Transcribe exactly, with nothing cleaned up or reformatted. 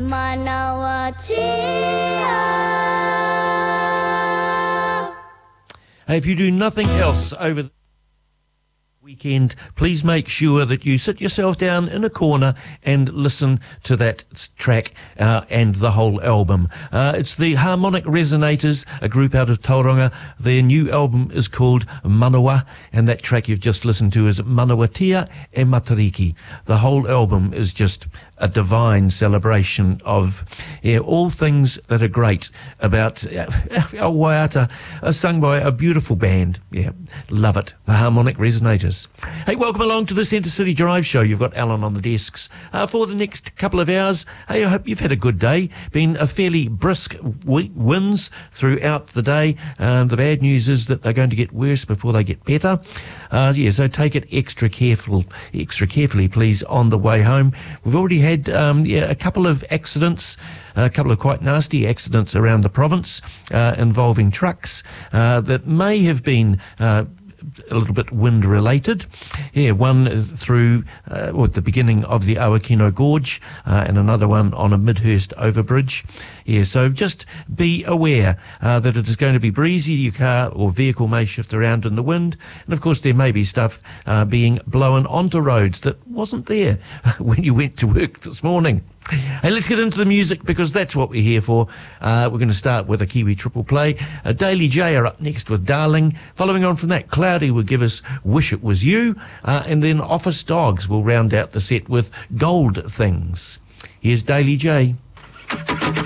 Hey, if you do nothing else over the weekend, please make sure that you sit yourself down in a corner and listen to that track uh, and the whole album. Uh, it's the Harmonic Resonators, a group out of Tauranga. Their new album is called Manawa, and that track you've just listened to is Manawatia e Matariki. The whole album is just a divine celebration of yeah, all things that are great about uh, our Waiata, uh, sung by a beautiful band. Yeah, love it. The Harmonic Resonators. Hey, welcome along to the Centre City Drive Show. You've got Alan on the desks uh, for the next couple of hours. Hey, I hope you've had a good day. Been a fairly brisk week, winds throughout the day. Um, the bad news is that they're going to get worse before they get better. Uh, yeah, so take it extra careful, extra carefully, please, on the way home. We've already had um, yeah, a couple of accidents, a couple of quite nasty accidents around the province uh, involving trucks uh, that may have been uh, a little bit wind related. Yeah, one through uh, well, at the beginning of the Awakino Gorge uh, and another one on a Midhurst overbridge. Yeah, so just be aware uh, that it is going to be breezy. Your car or vehicle may shift around in the wind, and of course there may be stuff uh, being blown onto roads that wasn't there when you went to work this morning. Hey, let's get into the music because that's what we're here for. Uh, we're going to start with a Kiwi triple play. Uh, Daily J are up next with Darling. Following on from that, Cloudy will give us Wish It Was You. Uh, and then Office Dogs will round out the set with Gold Things. Here's Daily J.